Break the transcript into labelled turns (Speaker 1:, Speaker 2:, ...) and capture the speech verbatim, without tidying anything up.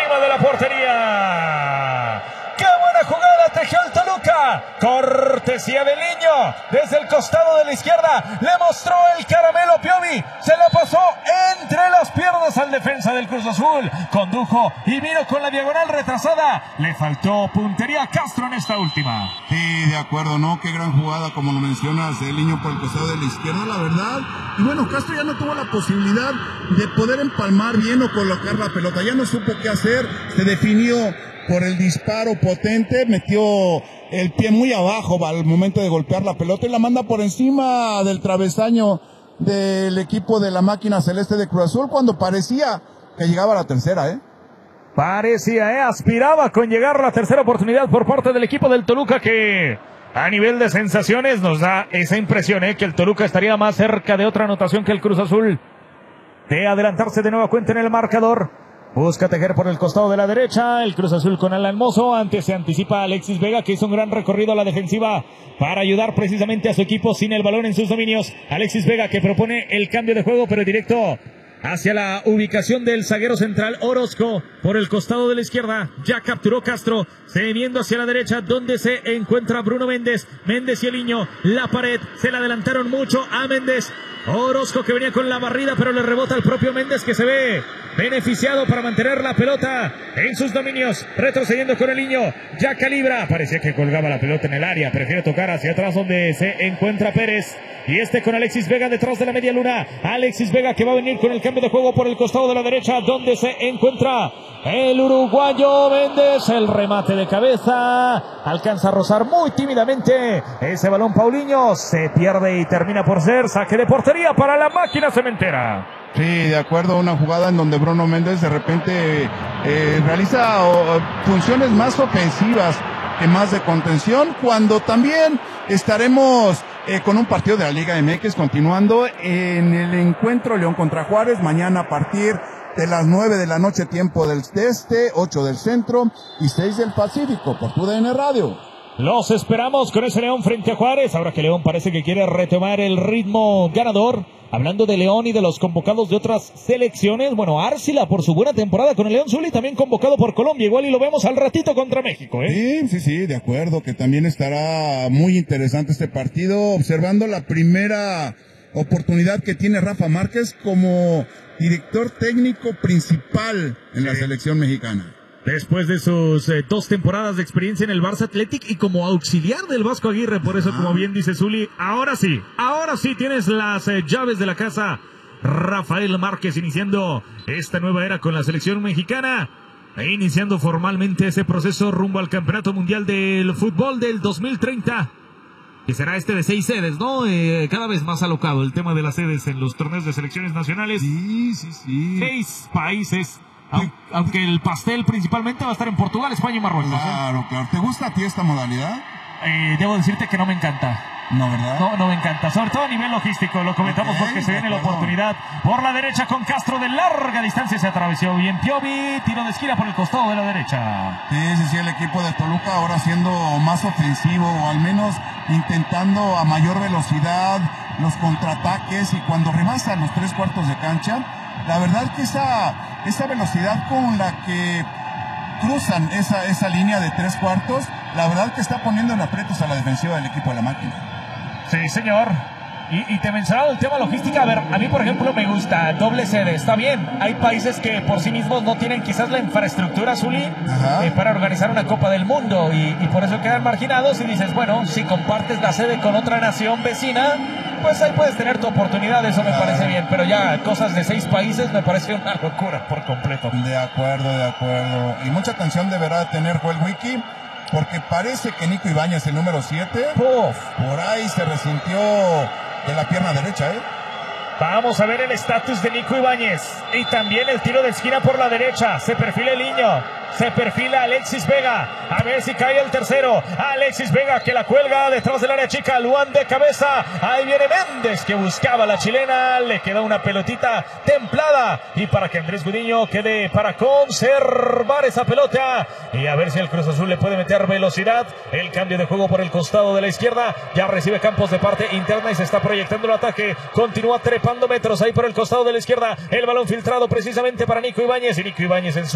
Speaker 1: encima de la portería. ¡Qué buena jugada tejió el Toluca! Cortesía de Liño. Desde el costado de la izquierda le mostró el caramelo Piovi. Se lo pasó entre las piernas al defensa del Cruz Azul. Condujo y vino con la diagonal retrasada. Le faltó puntería a Castro en esta última.
Speaker 2: Sí, de acuerdo, ¿no? Qué gran jugada, como lo mencionas, el Liño por el costado de la izquierda, la verdad. Y bueno, Castro ya no tuvo la posibilidad de poder empalmar bien o colocar la pelota. Ya no supo qué hacer. Se definió por el disparo potente, metió el pie muy abajo al momento de golpear la pelota y la manda por encima del travesaño del equipo de la máquina celeste de Cruz Azul, cuando parecía que llegaba a la tercera, ¿eh?
Speaker 1: Parecía, ¿eh? Aspiraba con llegar a la tercera oportunidad por parte del equipo del Toluca, que a nivel de sensaciones nos da esa impresión, ¿eh? Que el Toluca estaría más cerca de otra anotación que el Cruz Azul, de adelantarse de nueva cuenta en el marcador. Busca tejer por el costado de la derecha. El Cruz Azul con Alan Mozo. Antes se anticipa Alexis Vega, que hizo un gran recorrido a la defensiva para ayudar precisamente a su equipo sin el balón en sus dominios. Alexis Vega, que propone el cambio de juego, pero directo hacia la ubicación del zaguero central Orozco por el costado de la izquierda. Ya capturó Castro, se viendo hacia la derecha donde se encuentra Bruno Méndez. Méndez y el Niño, la pared, se le adelantaron mucho a Méndez. Orozco, que venía con la barrida, pero le rebota al propio Méndez, que se ve beneficiado para mantener la pelota en sus dominios. Retrocediendo con el Niño, ya calibra. Parecía que colgaba la pelota en el área, prefiere tocar hacia atrás donde se encuentra Pérez. Y este con Alexis Vega detrás de la media luna. Alexis Vega, que va a venir con el cambio de juego por el costado de la derecha, donde se encuentra el uruguayo Méndez. El remate de cabeza alcanza a rozar muy tímidamente ese balón. Paulinho se pierde y termina por ser saque de portería para la máquina cementera.
Speaker 2: Sí, de acuerdo, una jugada en donde Bruno Méndez de repente eh, realiza oh, funciones más ofensivas que más de contención, cuando también estaremos eh, con un partido de la Liga M X continuando en el encuentro León contra Juárez, mañana a partir de las nueve de la noche, tiempo del este, ocho del centro y seis del Pacífico, por tu D N Radio.
Speaker 1: Los esperamos con ese León frente a Juárez, ahora que León parece que quiere retomar el ritmo ganador. Hablando de León y de los convocados de otras selecciones, bueno, Arcila por su buena temporada con el León Zuli, también convocado por Colombia, igual y lo vemos al ratito contra México, ¿eh?
Speaker 2: Sí, sí, sí, de acuerdo, que también estará muy interesante este partido, observando la primera oportunidad que tiene Rafa Márquez como director técnico principal en sí. la selección mexicana.
Speaker 1: Después de sus eh, dos temporadas de experiencia en el Barça Athletic y como auxiliar del Vasco Aguirre, por eso, ah. como bien dice Zuli, ahora sí, ahora sí tienes las eh, llaves de la casa. Rafael Márquez iniciando esta nueva era con la selección mexicana e iniciando formalmente ese proceso rumbo al Campeonato Mundial del Fútbol del dos mil treinta. Que será este de seis sedes, ¿no? Eh, cada vez más alocado el tema de las sedes en los torneos de selecciones nacionales.
Speaker 2: Sí, sí, sí.
Speaker 1: Seis países. Aunque el pastel principalmente va a estar en Portugal, España y Marruecos.
Speaker 2: Claro, ¿eh? claro. ¿Te gusta a ti esta modalidad?
Speaker 1: Eh, debo decirte que no me encanta.
Speaker 2: No, ¿verdad?
Speaker 1: No, no me encanta. Sobre todo a nivel logístico. Lo comentamos okay, porque se viene la oportunidad. Por la derecha con Castro de larga distancia. Se atravesó bien Piovi. Tiro de esquina por el costado de la derecha.
Speaker 2: Sí, sí, sí. El equipo de Toluca ahora siendo más ofensivo. O al menos intentando a mayor velocidad los contraataques. Y cuando rebasan los tres cuartos de cancha, la verdad que esa, esa velocidad con la que cruzan esa, esa línea de tres cuartos, la verdad que está poniendo en aprietos a la defensiva del equipo de la máquina.
Speaker 1: Sí, señor. Y, y te mencionaba el tema logística. A ver, a mí, por ejemplo, me gusta doble sede. Está bien. Hay países que por sí mismos no tienen quizás la infraestructura, Zuli, eh, para organizar una Copa del Mundo. Y, y por eso quedan marginados. Y dices, bueno, si compartes la sede con otra nación vecina, pues ahí puedes tener tu oportunidad. Eso me parece bien. Pero ya cosas de seis países me parece una locura por completo.
Speaker 2: De acuerdo, de acuerdo. Y mucha atención deberá tener Joel Wiki, porque parece que Nico Ibáñez, el número siete, por ahí se resintió de la pierna derecha, ¿eh?
Speaker 1: Vamos a ver el estatus de Nico Ibáñez. Y también el tiro de esquina por la derecha. Se perfila el Niño. Se perfila Alexis Vega. A ver si cae el tercero. Alexis Vega, que la cuelga detrás del área chica. Luan de cabeza. Ahí viene Méndez, que buscaba la chilena. Le queda una pelotita templada. Y para que Andrés Gudiño quede para conservar esa pelota. Y a ver si el Cruz Azul le puede meter velocidad. El cambio de juego por el costado de la izquierda. Ya recibe Campos de parte interna y se está proyectando el ataque. Continúa trepando metros ahí por el costado de la izquierda. El balón filtrado precisamente para Nico Ibáñez. Y Nico Ibáñez en su